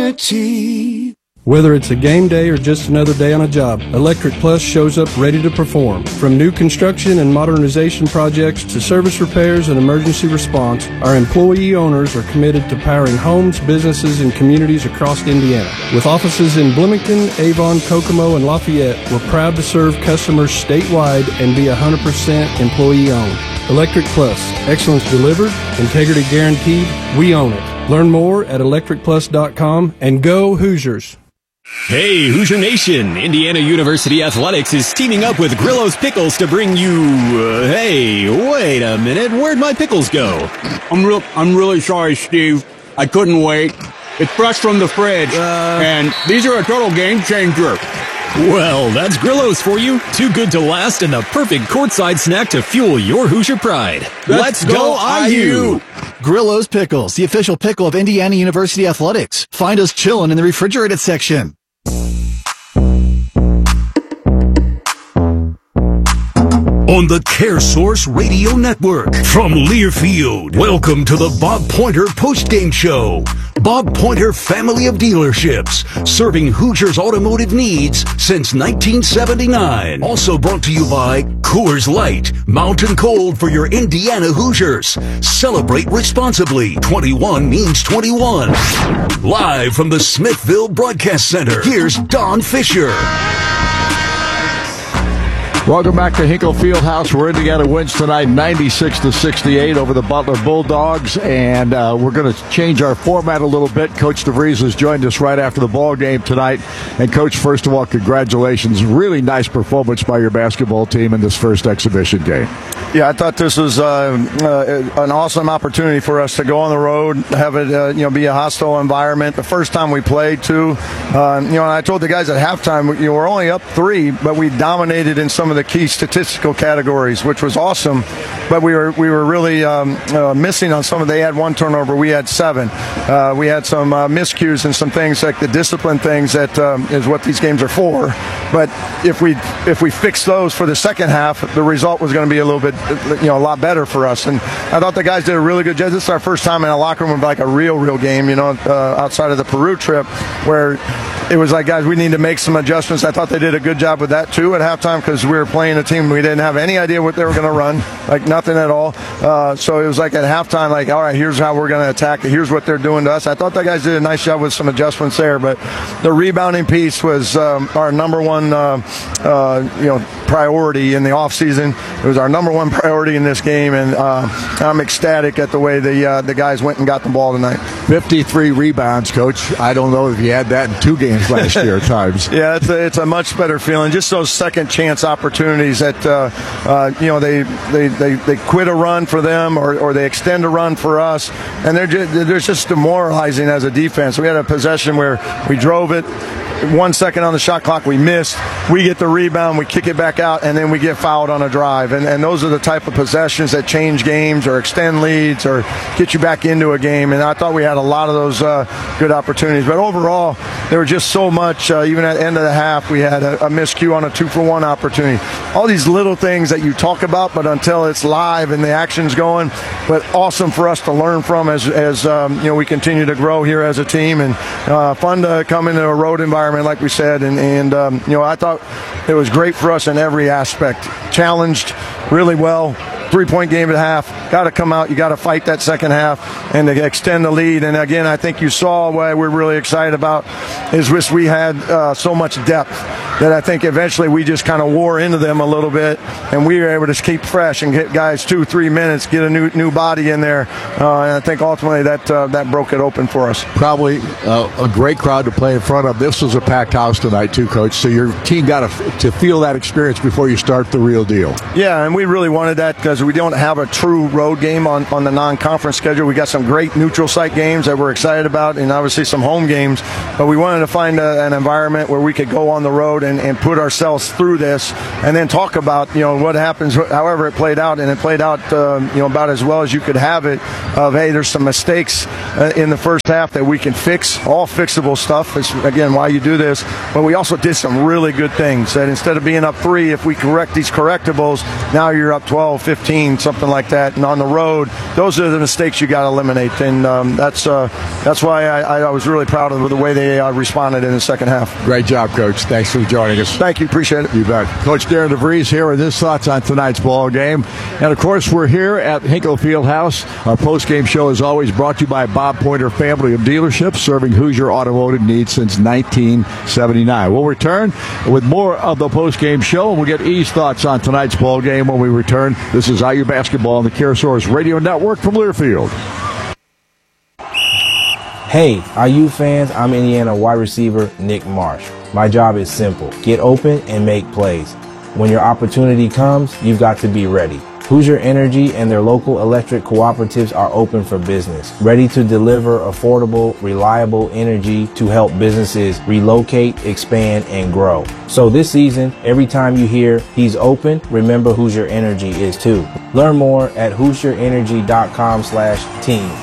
Whether it's a game day or just another day on a job, Electric Plus shows up ready to perform. From new construction and modernization projects to service repairs and emergency response, our employee owners are committed to powering homes, businesses, and communities across Indiana. With offices in Bloomington, Avon, Kokomo, and Lafayette, we're proud to serve customers statewide and be 100% employee-owned. Electric Plus, excellence delivered, integrity guaranteed, we own it. Learn more at electricplus.com and go Hoosiers! Hey, Hoosier Nation! Indiana University Athletics is teaming up with Grillo's Pickles to bring you... hey, wait a minute. Where'd my pickles go? I'm really sorry, Steve. I couldn't wait. It's fresh from the fridge, and these are a total game changer. Well, that's Grillo's for you. Too good to last and the perfect courtside snack to fuel your Hoosier pride. Let's go IU! Grillo's Pickles, the official pickle of Indiana University Athletics. Find us chillin' in the refrigerated section. On the CareSource Radio Network from Learfield, welcome to the Bob Pointer Postgame Show. Bob Pointer Family of Dealerships, serving Hoosiers automotive needs since 1979. Also brought to you by Coors Light, Mountain Cold for your Indiana Hoosiers. Celebrate responsibly. 21 means 21. Live from the Smithville Broadcast Center, here's Don Fisher. Welcome back to Hinkle Fieldhouse, where Indiana wins tonight 96-68 over the Butler Bulldogs, and we're going to change our format a little bit. Coach DeVries has joined us right after the ball game tonight. And, Coach, first of all, congratulations. Really nice performance by your basketball team in this first exhibition game. Yeah, I thought this was an awesome opportunity for us to go on the road, have it be a hostile environment. The first time we played, too. And I told the guys at halftime, we're only up 3, but we dominated in some of the key statistical categories, which was awesome. But we were really missing on some of. They had 1 turnover, we had 7. We had some miscues and some things like the discipline things that is what these games are for. But if we fix those for the second half, the result was going to be a little bit a lot better for us. And I thought the guys did a really good job. This is our first time in a locker room with like a real game, outside of the Peru trip, where it was like, guys, we need to make some adjustments. I thought they did a good job with that too at halftime, because we were playing a team we didn't have any idea what they were going to run, like nothing at all. So it was like at halftime, like, all right, here's how we're going to attack it. Here's what they're doing to us. I thought the guys did a nice job with some adjustments there. But the rebounding piece was our number one, priority in the offseason. It was our number one priority in this game, and I'm ecstatic at the way the guys went and got the ball tonight. 53 rebounds, Coach. I don't know if you had that in 2 games last year at times. Yeah, it's a much better feeling. Just those second chance opportunities that they quit a run for them or they extend a run for us, and they're just demoralizing as a defense. We had a possession where we drove it. 1 second on the shot clock, we missed. We get the rebound, we kick it back out, and then we get fouled on a drive. And those are the type of possessions that change games or extend leads or get you back into a game. And I thought we had a lot of those good opportunities. But overall, there was just so much. Even at the end of the half, we had a miscue on a 2-for-1 opportunity. All these little things that you talk about, but until it's live and the action's going. But awesome for us to learn from as we continue to grow here as a team. And fun to come into a road environment, like we said, and I thought it was great for us in every aspect. Challenged really well. 3-point game at half. Got to come out. You got to fight that second half and to extend the lead. And again, I think you saw what we're really excited about is we had so much depth that I think eventually we just kind of wore into them a little bit, and we were able to keep fresh and get guys 2-3 minutes, get a new body in there. And I think ultimately that broke it open for us. Probably a great crowd to play in front of. This was a packed house tonight too, Coach. So your team got to feel that experience before you start the real deal. Yeah, and we really wanted that because we don't have a true road game on the non-conference schedule. We got some great neutral site games that we're excited about, and obviously some home games. But we wanted to find an environment where we could go on the road and put ourselves through this, and then talk about what happens, however it played out, and it played out about as well as you could have it. Of hey, there's some mistakes in the first half that we can fix, all fixable stuff. Is again why you do this. But we also did some really good things. That instead of being up 3, if we correct these correctables, now you're up 12, 15. 14, something like that. And on the road, those are the mistakes you got to eliminate. And that's why I was really proud of the way they responded in the second half. Great job, Coach. Thanks for joining us. Thank you. Appreciate it. You bet. Coach Darren DeVries here with his thoughts on tonight's ball game. And, of course, we're here at Hinkle Fieldhouse. Our post-game show is always brought to you by Bob Pointer Family of Dealerships, serving Hoosier automotive needs since 1979. We'll return with more of the post-game show, and we'll get E's thoughts on tonight's ball game when we return. This is IU Basketball on the CareSource Radio Network from Learfield. Hey, IU fans, I'm Indiana wide receiver Nick Marsh. My job is simple. Get open and make plays. When your opportunity comes, you've got to be ready. Hoosier Energy and their local electric cooperatives are open for business, ready to deliver affordable, reliable energy to help businesses relocate, expand, and grow. So this season, every time you hear he's open, remember Hoosier Energy is too. Learn more at HoosierEnergy.com/team.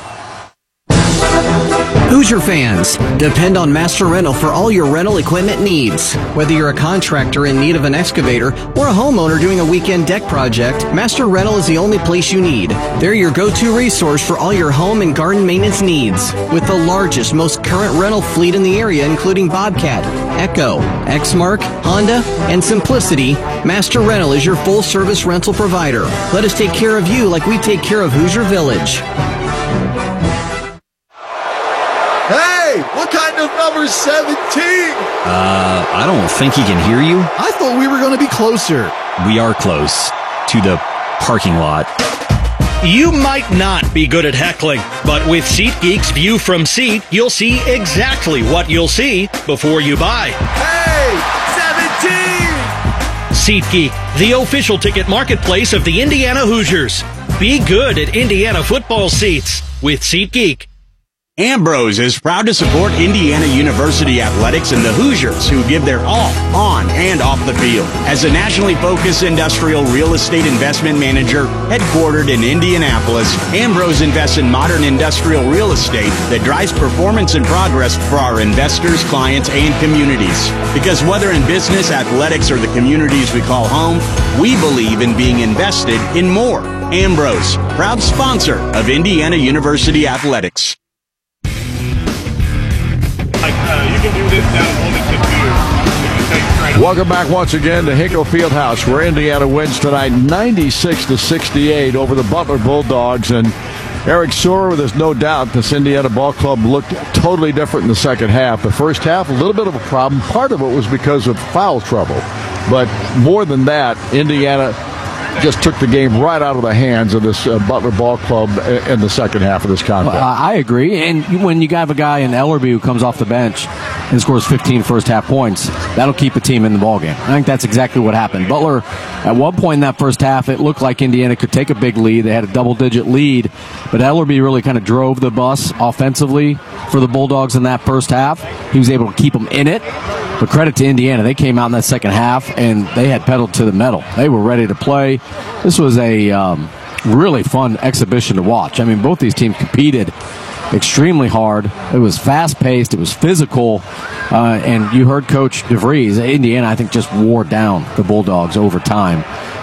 Hoosier fans, depend on Master Rental for all your rental equipment needs. Whether you're a contractor in need of an excavator or a homeowner doing a weekend deck project, Master Rental is the only place you need. They're your go-to resource for all your home and garden maintenance needs. With the largest, most current rental fleet in the area, including Bobcat, Echo, Exmark, Honda, and Simplicity, Master Rental is your full-service rental provider. Let us take care of you like we take care of Hoosier Village. Hey, what kind of number 17? I don't think he can hear you. I thought we were going to be closer. We are close to the parking lot. You might not be good at heckling, but with SeatGeek's View from Seat, you'll see exactly what you'll see before you buy. Hey, 17! SeatGeek, the official ticket marketplace of the Indiana Hoosiers. Be good at Indiana football seats with SeatGeek. Ambrose is proud to support Indiana University athletics and the Hoosiers, who give their all on and off the field. As a nationally focused industrial real estate investment manager headquartered in Indianapolis, Ambrose invests in modern industrial real estate that drives performance and progress for our investors, clients, and communities. Because whether in business, athletics, or the communities we call home, we believe in being invested in more. Ambrose, proud sponsor of Indiana University athletics. You can do this down at Wilmington too. Welcome back once again to Hinkle Fieldhouse, where Indiana wins tonight 96-68 over the Butler Bulldogs. And Eric Sewer, there's no doubt this Indiana ball club looked totally different in the second half. The first half, a little bit of a problem. Part of it was because of foul trouble. But more than that, Indiana just took the game right out of the hands of this Butler ball club in the second half of this contest. I agree. And when you have a guy in Ellerby who comes off the bench and scores 15 first-half points, that'll keep a team in the ballgame. I think that's exactly what happened. Butler, at one point in that first half, it looked like Indiana could take a big lead. They had a double-digit lead, but Ellerby really kind of drove the bus offensively for the Bulldogs in that first half. He was able to keep them in it. But credit to Indiana. They came out in that second half, and they had pedal to the metal. They were ready to play. This was a really fun exhibition to watch. I mean, both these teams competed extremely hard. It was fast-paced. It was physical. And you heard Coach DeVries. Indiana, I think, just wore down the Bulldogs over time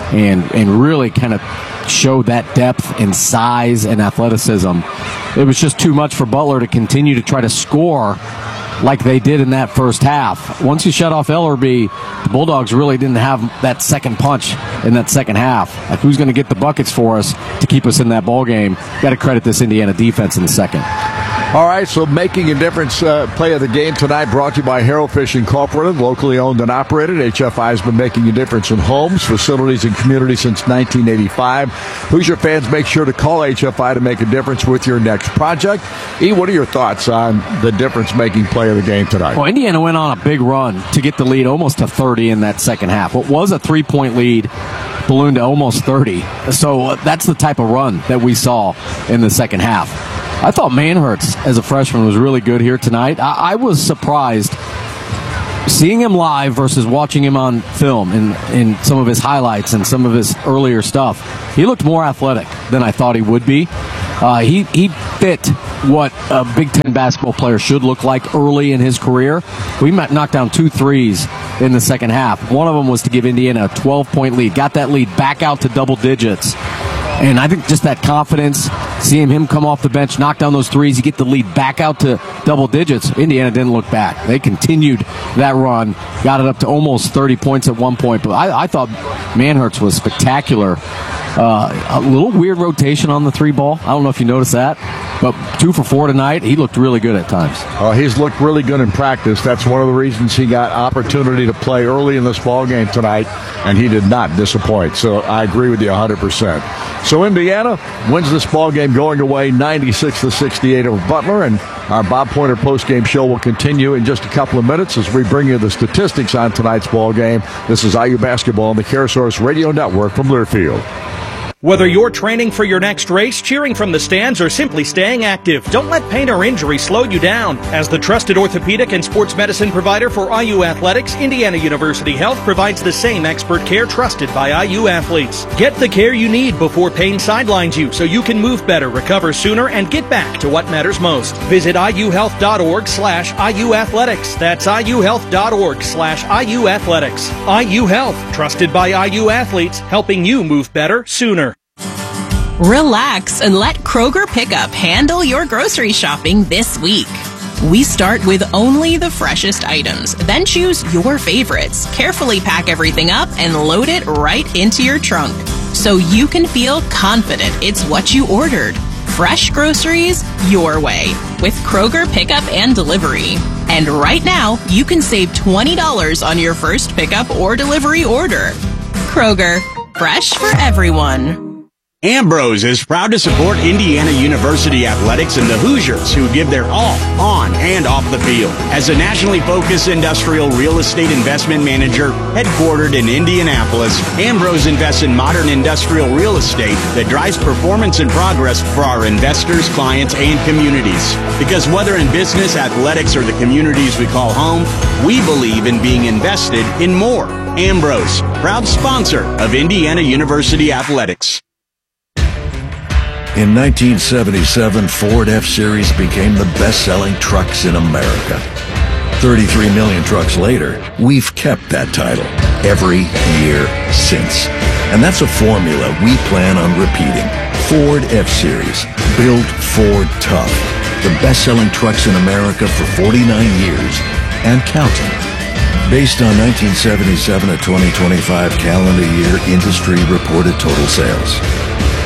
and really kind of showed that depth and size and athleticism. It was just too much for Butler to continue to try to score like they did in that first half. Once you shut off Ellerby, the Bulldogs really didn't have that second punch in that second half. Like, who's going to get the buckets for us to keep us in that ball game? Got to credit this Indiana defense in the second. All right, so making a difference play of the game tonight brought to you by Harrow Fish Incorporated, locally owned and operated. HFI has been making a difference in homes, facilities, and communities since 1985. Hoosier fans, make sure to call HFI to make a difference with your next project. E, what are your thoughts on the difference-making play of the game tonight? Well, Indiana went on a big run to get the lead almost to 30 in that second half. What was a 3-point lead ballooned to almost 30. So that's the type of run that we saw in the second half. I thought Manhertz, as a freshman, was really good here tonight. I was surprised seeing him live versus watching him on film in some of his highlights and some of his earlier stuff. He looked more athletic than I thought he would be. He fit what a Big Ten basketball player should look like early in his career. We knocked down 2 threes in the second half. One of them was to give Indiana a 12-point lead. Got that lead back out to double digits. And I think just that confidence, seeing him come off the bench, knock down those threes, you get the lead back out to double digits. Indiana didn't look back. They continued that run, got it up to almost 30 points at one point. But I thought Manhertz was spectacular. A little weird rotation on the 3 ball. I don't know if you noticed that, but 2 for 4 tonight. He looked really good at times. He's looked really good in practice. That's one of the reasons he got opportunity to play early in this ball game tonight, and he did not disappoint. So I agree with you 100%. So Indiana wins this ball game going away 96-68 over Butler, and our Bob Pointer postgame show will continue in just a couple of minutes as we bring you the statistics on tonight's ball game. This is IU Basketball on the CareSource Radio Network from Learfield. Whether you're training for your next race, cheering from the stands, or simply staying active, don't let pain or injury slow you down. As the trusted orthopedic and sports medicine provider for IU Athletics, Indiana University Health provides the same expert care trusted by IU athletes. Get the care you need before pain sidelines you so you can move better, recover sooner, and get back to what matters most. Visit iuhealth.org/IU Athletics. That's iuhealth.org/IU Athletics. IU Health, trusted by IU athletes, helping you move better sooner. Relax and let Kroger Pickup handle your grocery shopping this week. We start with only the freshest items, then choose your favorites, carefully pack everything up, and load it right into your trunk so you can feel confident it's what you ordered. Fresh groceries your way with Kroger Pickup and Delivery. And right now, you can save $20 on your first pickup or delivery order. Kroger, fresh for everyone. Ambrose is proud to support Indiana University Athletics and the Hoosiers, who give their all on and off the field. As a nationally focused industrial real estate investment manager headquartered in Indianapolis, Ambrose invests in modern industrial real estate that drives performance and progress for our investors, clients, and communities. Because whether in business, athletics, or the communities we call home, we believe in being invested in more. Ambrose, proud sponsor of Indiana University Athletics. In 1977, Ford F-Series became the best-selling trucks in America. 33 million trucks later, we've kept that title every year since. And that's a formula we plan on repeating. Ford F-Series, built Ford tough. The best-selling trucks in America for 49 years and counting. Based on 1977 to 2025 calendar year industry reported total sales.